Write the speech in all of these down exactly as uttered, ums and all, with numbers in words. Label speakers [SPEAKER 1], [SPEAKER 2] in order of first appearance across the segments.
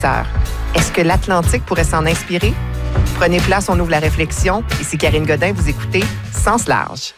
[SPEAKER 1] Est-ce que l'Atlantique pourrait s'en inspirer? Prenez place, on ouvre la réflexion. Ici Karine Godin, vous écoutez Sens large.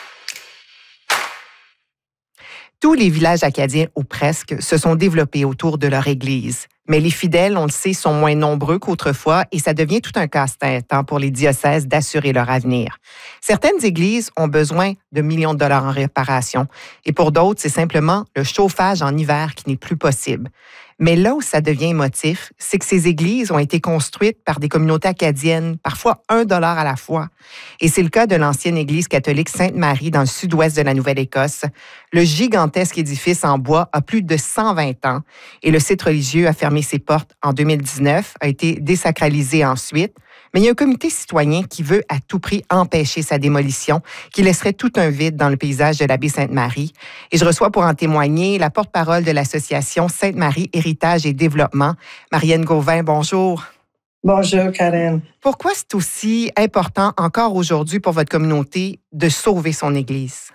[SPEAKER 1] Tous les villages acadiens, ou presque, se sont développés autour de leur église. Mais les fidèles, on le sait, sont moins nombreux qu'autrefois et ça devient tout un casse-tête pour les diocèses d'assurer leur avenir. Certaines églises ont besoin de millions de dollars en réparation et pour d'autres, c'est simplement le chauffage en hiver qui n'est plus possible. Mais là où ça devient émotif, c'est que ces églises ont été construites par des communautés acadiennes, parfois un dollar à la fois. Et c'est le cas de l'ancienne église catholique Sainte-Marie dans le sud-ouest de la Nouvelle-Écosse. Le gigantesque édifice en bois a plus de cent vingt ans et le site religieux a fermé ses portes en deux mille dix-neuf, a été désacralisé ensuite. Mais il y a un comité citoyen qui veut à tout prix empêcher sa démolition, qui laisserait tout un vide dans le paysage de l'abbaye Sainte-Marie. Et je reçois pour en témoigner la porte-parole de l'association Sainte-Marie Héritage et Développement, Marianne Gauvin. Bonjour.
[SPEAKER 2] Bonjour, Karine.
[SPEAKER 1] Pourquoi c'est aussi important encore aujourd'hui pour votre communauté de sauver son église?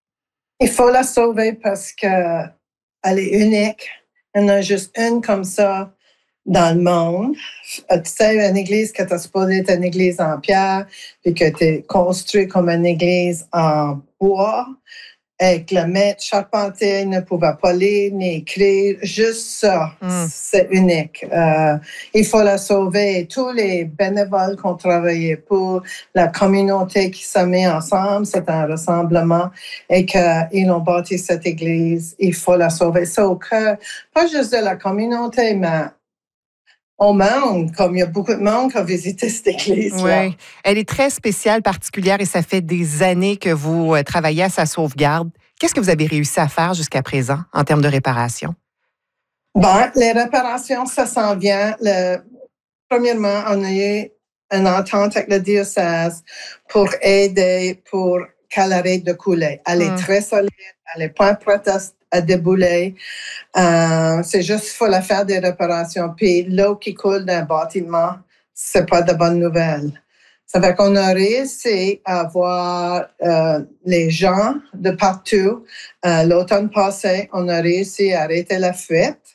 [SPEAKER 2] Il faut la sauver parce qu'elle est unique. Il y en a juste une comme ça dans le monde. Tu sais, une église qui était supposée être une église en pierre, puis qui a été construite comme une église en bois, et que le maître charpentier ne pouvait pas lire ni écrire. Juste ça, mm. c'est unique. Euh, il faut la sauver. Et tous les bénévoles qui ont travaillé pour la communauté qui se met ensemble, c'est un rassemblement, et qu'ils ont bâti cette église, il faut la sauver. C'est au cœur, pas juste de la communauté, mais au monde, comme il y a beaucoup de monde qui a visité cette église-là.
[SPEAKER 1] Oui, elle est très spéciale, particulière, et ça fait des années que vous travaillez à sa sauvegarde. Qu'est-ce que vous avez réussi à faire jusqu'à présent en termes de réparation?
[SPEAKER 2] Bon, les réparations, ça s'en vient. Le, premièrement, on a eu une entente avec le diocèse pour aider, pour qu'elle arrête de couler. Elle est mm. très solide, elle n'est pas prête à à débouler. Euh, c'est juste qu'il faut la faire des réparations. Puis l'eau qui coule d'un bâtiment, c'est pas de bonnes nouvelles. Ça fait qu'on a réussi à avoir euh, les gens de partout. Euh, l'automne passé, on a réussi à arrêter la fuite.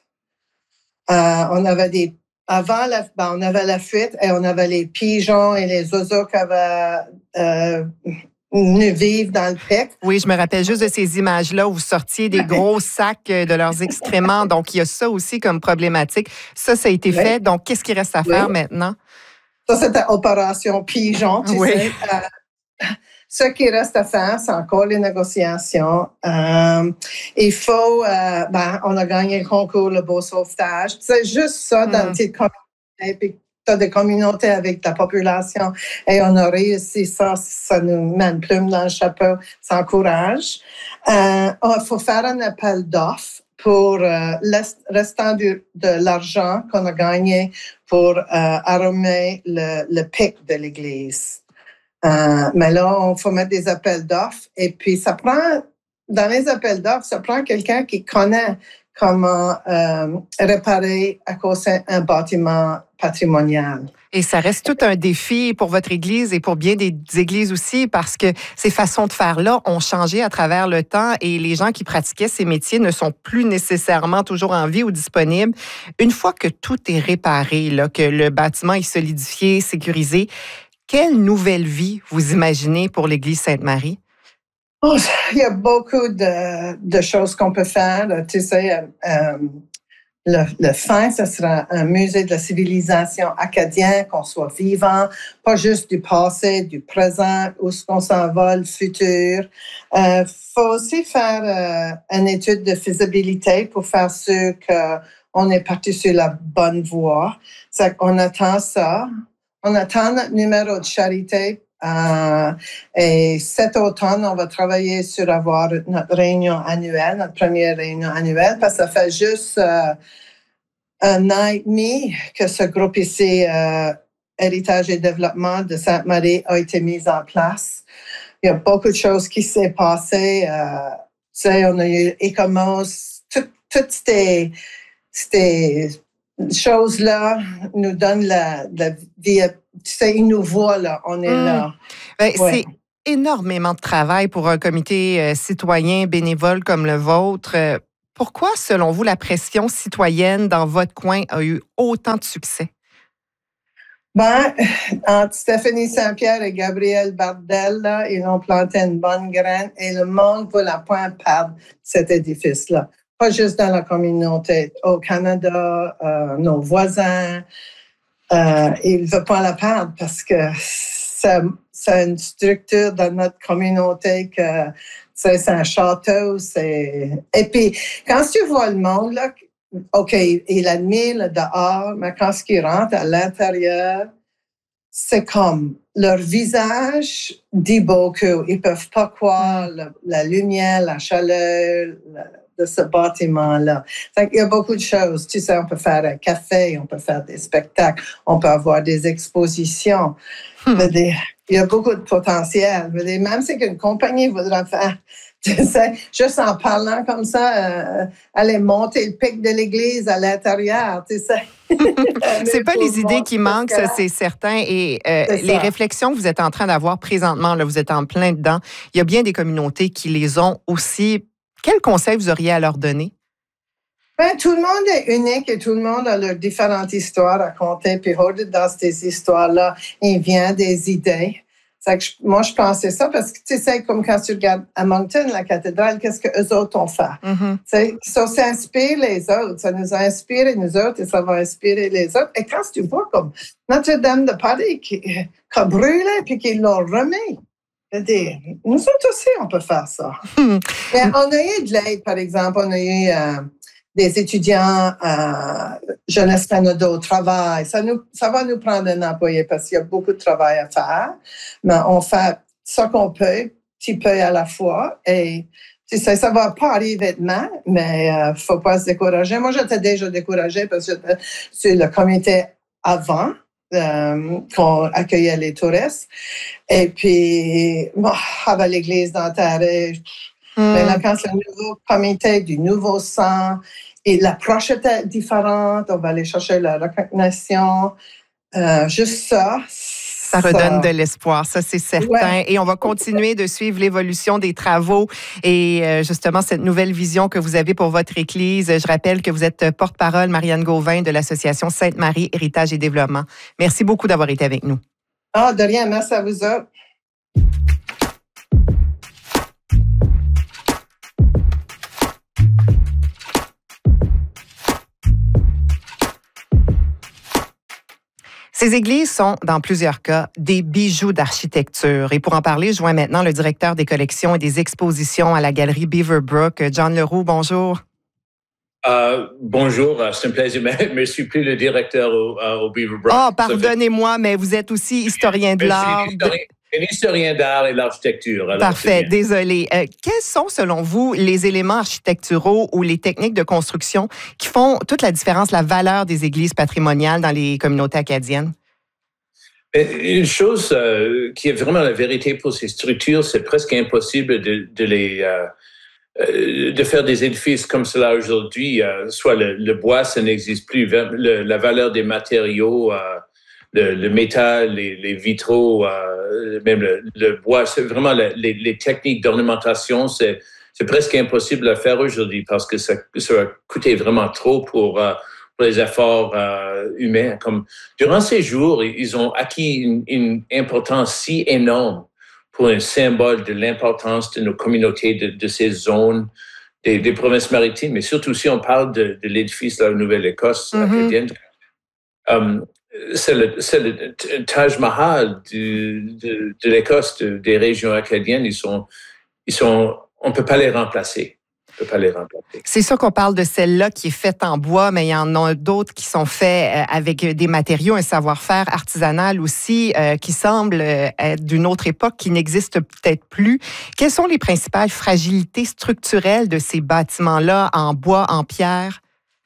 [SPEAKER 2] Euh, on avait des Avant, la, ben, on avait la fuite et on avait les pigeons et les oiseaux qui avaient euh, nous vivre dans le P E C.
[SPEAKER 1] Oui, je me rappelle juste de ces images-là où vous sortiez des gros sacs de leurs excréments. Donc, il y a ça aussi comme problématique. Ça, ça a été oui. fait. Donc, qu'est-ce qui reste à faire oui. maintenant?
[SPEAKER 2] Ça, c'était Opération Pigeon, tu oui. sais. Euh, ce qui reste à faire, c'est encore les négociations. Euh, il faut... Euh, ben, on a gagné le concours, le beau sauvetage. C'est juste ça dans mm. une petite communauté. Puis, tu as des communautés avec la population et on a réussi ça, ça nous met une plume dans le chapeau, ça encourage. Euh, il faut faire un appel d'offres pour euh, le restant du, de l'argent qu'on a gagné pour euh, arromer le, le pic de l'église. Euh, mais là, il faut mettre des appels d'offres et puis ça prend, dans les appels d'offres, ça prend quelqu'un qui connaît comment euh, réparer à cause d'un bâtiment patrimonial.
[SPEAKER 1] Et ça reste tout un défi pour votre Église et pour bien des églises aussi parce que ces façons de faire-là ont changé à travers le temps et les gens qui pratiquaient ces métiers ne sont plus nécessairement toujours en vie ou disponibles. Une fois que tout est réparé, là, que le bâtiment est solidifié, sécurisé, quelle nouvelle vie vous imaginez pour l'Église Sainte-Marie?
[SPEAKER 2] Oh, il y a beaucoup de, de choses qu'on peut faire. Tu sais, euh, le, le fin, ce sera un musée de la civilisation acadienne, qu'on soit vivant, pas juste du passé, du présent, où est-ce qu'on s'en va, le futur. Il euh, faut aussi faire euh, une étude de faisabilité pour faire sûr qu'on est parti sur la bonne voie. On attend ça. On attend notre numéro de charité. Euh, et cet automne, on va travailler sur avoir notre réunion annuelle, notre première réunion annuelle, parce que ça fait juste euh, un an et demi que ce groupe ici, euh, Héritage et Développement de Sainte-Marie, a été mis en place. Il y a beaucoup de choses qui s'est passé. Euh, tu sais, on a eu Ecomos, toutes tout ces, ces choses-là nous donnent la, la vie. Tu sais, ils nous voient, là, on est mmh. là.
[SPEAKER 1] Ben, ouais. C'est énormément de travail pour un comité euh, citoyen bénévole comme le vôtre. Euh, Pourquoi, selon vous, la pression citoyenne dans votre coin a eu autant de succès?
[SPEAKER 2] Ben, entre Stéphanie Saint-Pierre et Gabriel Bardel, là, ils ont planté une bonne graine et le monde ne veut la point perdre cet édifice-là. Pas juste dans la communauté. Au Canada, euh, nos voisins, euh, ils ne veulent pas la perdre parce que c'est, c'est une structure dans notre communauté que c'est, c'est un château. C'est... Et puis, quand tu vois le monde, là, OK, il admire le dehors, mais quand ils rentrent à l'intérieur, c'est comme leur visage dit beaucoup. Ils ne peuvent pas croire la, la lumière, la chaleur la, de ce bâtiment-là. Donc, il y a beaucoup de choses. Tu sais, on peut faire un café, on peut faire des spectacles, on peut avoir des expositions. Hmm. Des, il y a beaucoup de potentiel. Même si une compagnie voudrait faire, tu sais, juste en parlant comme ça, euh, aller monter le pic de l'église à l'intérieur, tu sais.
[SPEAKER 1] C'est pas les idées qui manquent, ça, c'est certain. Et euh, les ça. réflexions que vous êtes en train d'avoir présentement, là, vous êtes en plein dedans. Il y a bien des communautés qui les ont aussi. Quels conseils vous auriez à leur donner?
[SPEAKER 2] Ben, tout le monde est unique et tout le monde a leurs différentes histoires à raconter. Puis, dans ces histoires-là, il vient des idées. Que je, moi, je pensais ça parce que, tu sais, comme quand tu regardes à Moncton, la cathédrale, qu'est-ce qu'eux autres ont fait? Mm-hmm. Ça, ça inspire les autres. Ça nous a inspiré, nous autres, et ça va inspirer les autres. Et quand tu vois comme Notre-Dame de Paris qui, qui a brûlé puis qu'ils l'ont remis, nous autres aussi, on peut faire ça. Mm-hmm. Mais on a eu de l'aide, par exemple. On a eu euh, des étudiants à Jeunesse Canada au travail. Ça, nous, ça va nous prendre un employé parce qu'il y a beaucoup de travail à faire. Mais on fait ce qu'on peut, petit peu à la fois. Et ça ne va pas arriver demain, mais il euh, ne faut pas se décourager. Moi, j'étais déjà découragée parce que j'étais sur le comité avant euh, qu'on accueillait les touristes. Et puis, bon, avec l'église d'Ontario, Mm. Mais là, quand c'est le nouveau comité du nouveau sang et l'approche était différente, on va aller chercher la recognition. Euh, juste ça.
[SPEAKER 1] Ça redonne de l'espoir, ça c'est certain. Ouais. Et on va continuer de suivre l'évolution des travaux et euh, justement cette nouvelle vision que vous avez pour votre Église. Je rappelle que vous êtes porte-parole, Marianne Gauvin, de l'Association Sainte-Marie, Héritage et Développement. Merci beaucoup d'avoir été avec nous.
[SPEAKER 2] Ah, de rien, merci à vous autres.
[SPEAKER 1] Ces églises sont, dans plusieurs cas, des bijoux d'architecture. Et pour en parler, je joins maintenant le directeur des collections et des expositions à la galerie Beaverbrook, John Leroux. Bonjour.
[SPEAKER 3] Euh, bonjour, c'est un plaisir, mais je ne suis plus le directeur au, au Beaverbrook.
[SPEAKER 1] Oh, pardonnez-moi, mais vous êtes aussi historien de l'art.
[SPEAKER 3] Un historien d'art et de l'architecture. Alors
[SPEAKER 1] Parfait, désolé. Euh, quels sont, selon vous, les éléments architecturaux ou les techniques de construction qui font toute la différence, la valeur des églises patrimoniales dans les communautés acadiennes?
[SPEAKER 3] Une chose euh, qui est vraiment la vérité pour ces structures, c'est presque impossible de, de les... Euh, de faire des édifices comme cela aujourd'hui. Euh, soit le, le bois, ça n'existe plus. Le, la valeur des matériaux... Euh, Le, le métal, les, les vitraux, euh, même le, le bois, c'est vraiment le, les, les techniques d'ornementation, c'est, c'est presque impossible à faire aujourd'hui parce que ça, ça va coûter vraiment trop pour, euh, pour les efforts euh, humains. Comme, durant ces jours, ils ont acquis une, une importance si énorme pour un symbole de l'importance de nos communautés, de, de ces zones, des, des provinces maritimes, mais surtout si on parle de, de l'édifice de la Nouvelle-Écosse mm-hmm. acadienne. Um, C'est le, c'est le Taj Mahal du, de, de l'Écosse, de, des régions acadiennes. Ils sont, ils sont, on ne peut pas les remplacer. On peut pas les remplacer.
[SPEAKER 1] C'est sûr qu'on parle de celle-là qui est faite en bois, mais il y en a d'autres qui sont faits avec des matériaux, un savoir-faire artisanal aussi, euh, qui semble être d'une autre époque, qui n'existe peut-être plus. Quelles sont les principales fragilités structurelles de ces bâtiments-là en bois, en pierre?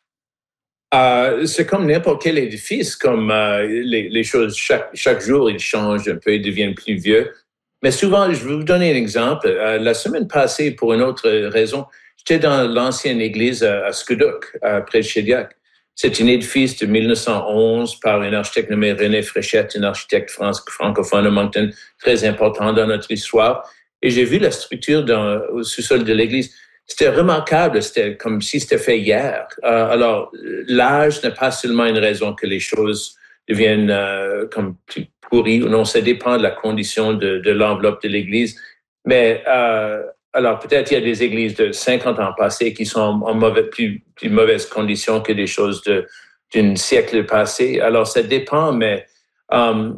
[SPEAKER 3] Euh, c'est comme n'importe quel édifice, comme euh, les, les choses, chaque, chaque jour, ils changent un peu, ils deviennent plus vieux. Mais souvent, je vais vous donner un exemple. Euh, la semaine passée, pour une autre raison, j'étais dans l'ancienne église à, à Scoudouc, à, près de Shediac. C'est un édifice de mille neuf cent onze par un architecte nommé René Fréchette, un architecte francophone de Moncton, très important dans notre histoire. Et j'ai vu la structure dans, au sous-sol de l'église. c'était remarquable. C'était comme si c'était fait hier. Euh, alors, l'âge n'est pas seulement une raison que les choses deviennent euh, comme plus pourries ou non. Ça dépend de la condition de, de l'enveloppe de l'Église. Mais euh, alors, peut-être il y a des églises de cinquante ans passés qui sont en, en mauvais, plus, plus mauvaises conditions que des choses de, d'un siècle passé. Alors, ça dépend, mais euh,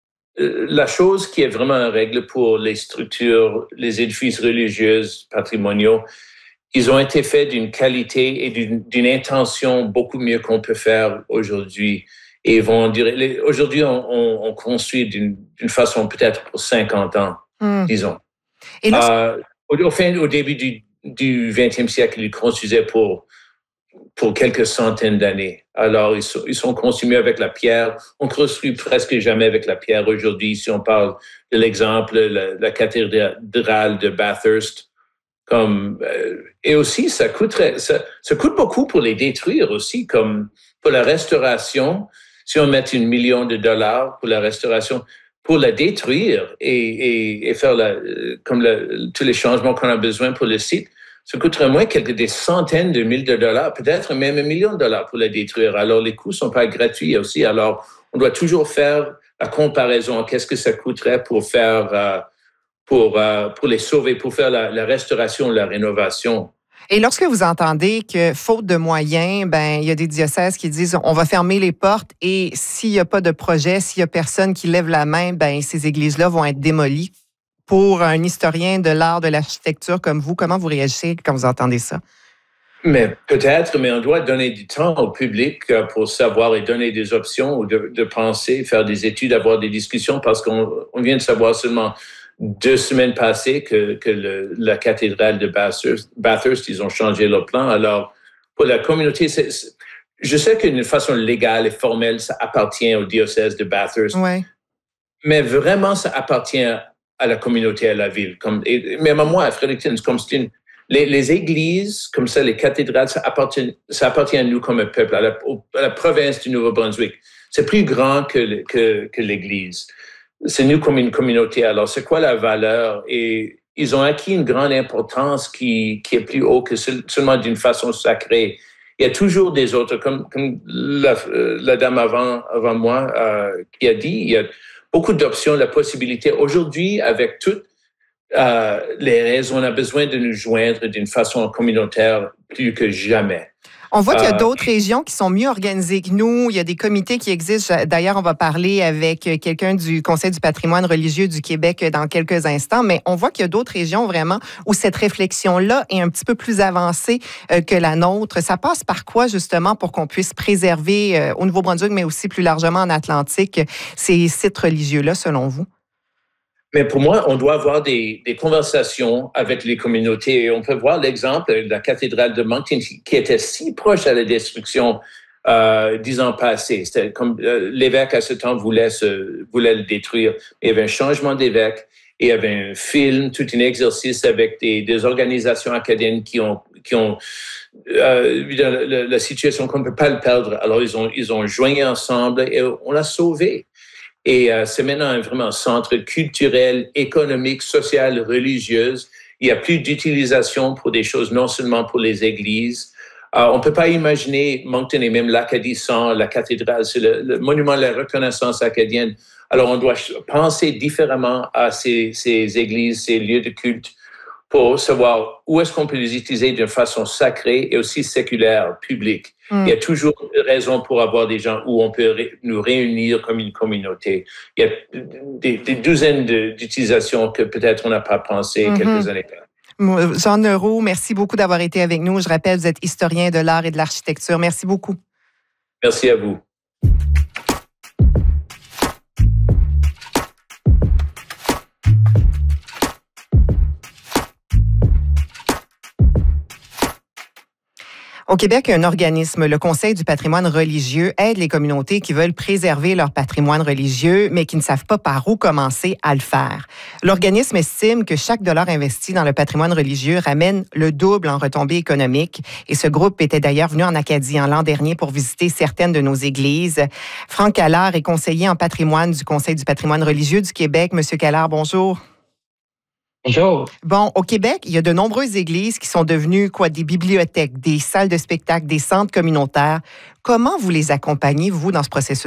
[SPEAKER 3] la chose qui est vraiment en règle pour les structures, les édifices religieux, patrimoniaux, ils ont été faits d'une qualité et d'une, d'une intention beaucoup mieux qu'on peut faire aujourd'hui. Et ils vont dire, aujourd'hui, on, on, on construit d'une, d'une façon peut-être pour cinquante ans, mm. disons. Et là, euh, au, au, fin, au début du, du vingtième siècle, ils construisaient pour, pour quelques centaines d'années. Alors, ils sont, ils sont construits avec la pierre. On construit presque jamais avec la pierre aujourd'hui. Si on parle de l'exemple, la, la cathédrale de Bathurst, comme, euh, et aussi, ça coûterait, ça, ça coûte beaucoup pour les détruire aussi, comme pour la restauration. Si on met un million de dollars pour la restauration, pour la détruire et, et, et faire la, comme la, tous les changements qu'on a besoin pour le site, ça coûterait moins quelques des centaines de milliers de dollars, peut-être même un million de dollars pour la détruire. Alors, les coûts sont pas gratuits aussi. Alors, on doit toujours faire la comparaison. Qu'est-ce que ça coûterait pour faire, euh, pour, euh, pour les sauver, pour faire la, la restauration, la rénovation?
[SPEAKER 1] Et lorsque vous entendez que, faute de moyens, ben il y a des diocèses qui disent on va fermer les portes et s'il n'y a pas de projet, s'il n'y a personne qui lève la main, ben ces églises-là vont être démolies. Pour un historien de l'art de l'architecture comme vous, comment vous réagissez quand vous entendez ça?
[SPEAKER 3] Mais peut-être, mais on doit donner du temps au public pour savoir et donner des options ou de, de penser, faire des études, avoir des discussions, parce qu'on on vient de savoir seulement deux semaines passées que, que le, la cathédrale de Bathurst, Bathurst, ils ont changé leur plan. Alors, pour la communauté, c'est, c'est, je sais qu'une façon légale et formelle, ça appartient au diocèse de Bathurst.
[SPEAKER 1] Ouais.
[SPEAKER 3] Mais vraiment, ça appartient à la communauté, à la ville. Comme, et même à moi, à Fredericton, comme c'est une, les, les églises, comme ça, les cathédrales, ça appartient, ça appartient à nous comme un peuple, à la, à la province du Nouveau-Brunswick. C'est plus grand que, que, que l'Église. C'est nous comme une communauté. Alors, c'est quoi la valeur? Et ils ont acquis une grande importance qui, qui est plus haut que seulement d'une façon sacrée. Il y a toujours des autres, comme, comme la, la dame avant, avant moi euh, qui a dit, il y a beaucoup d'options, la possibilité. Aujourd'hui, avec toutes euh, les raisons, on a besoin de nous joindre d'une façon communautaire plus que jamais.
[SPEAKER 1] On voit qu'il y a d'autres régions qui sont mieux organisées que nous. Il y a des comités qui existent. D'ailleurs, on va parler avec quelqu'un du Conseil du patrimoine religieux du Québec dans quelques instants, mais on voit qu'il y a d'autres régions vraiment où cette réflexion-là est un petit peu plus avancée que la nôtre. Ça passe par quoi, justement, pour qu'on puisse préserver au Nouveau-Brunswick, mais aussi plus largement en Atlantique, ces sites religieux-là, selon vous?
[SPEAKER 3] Mais pour moi, on doit avoir des, des conversations avec les communautés. Et on peut voir l'exemple de la cathédrale de Moncton qui était si proche à la destruction euh, dix ans passés. C'était comme euh, l'évêque à ce temps voulait, se, voulait le détruire. Il y avait un changement d'évêque et il y avait un film, tout un exercice avec des, des organisations acadiennes qui ont, qui ont euh, la, la situation qu'on ne peut pas le perdre. Alors, ils ont, ils ont joigné ensemble et on l'a sauvé. Et euh, c'est maintenant un vraiment centre culturel, économique, social, religieuse. Il n'y a plus d'utilisation pour des choses, non seulement pour les églises. Euh, on ne peut pas imaginer Moncton et même l'Acadie sans la cathédrale. C'est le, le monument de la reconnaissance acadienne. Alors, on doit penser différemment à ces, ces églises, ces lieux de culte pour savoir où est-ce qu'on peut les utiliser d'une façon sacrée et aussi séculaire, publique. Mm. Il y a toujours raison pour avoir des gens où on peut ré- nous réunir comme une communauté. Il y a des, des douzaines de, d'utilisations que peut-être on n'a pas pensé mm-hmm. quelques années plus.
[SPEAKER 1] Jean Neureau, merci beaucoup d'avoir été avec nous. Je rappelle, vous êtes historien de l'art et de l'architecture. Merci beaucoup.
[SPEAKER 3] Merci à vous.
[SPEAKER 1] Au Québec, un organisme, le Conseil du patrimoine religieux, aide les communautés qui veulent préserver leur patrimoine religieux, mais qui ne savent pas par où commencer à le faire. L'organisme estime que chaque dollar investi dans le patrimoine religieux ramène le double en retombées économiques. Et ce groupe était d'ailleurs venu en Acadie en l'an dernier pour visiter certaines de nos églises. Franck Allard est conseiller en patrimoine du Conseil du patrimoine religieux du Québec. Monsieur Allard, bonjour.
[SPEAKER 4] Bonjour.
[SPEAKER 1] Bon, au Québec, il y a de nombreuses églises qui sont devenues quoi, des bibliothèques, des salles de spectacle, des centres communautaires. Comment vous les accompagnez, vous, dans ce processus?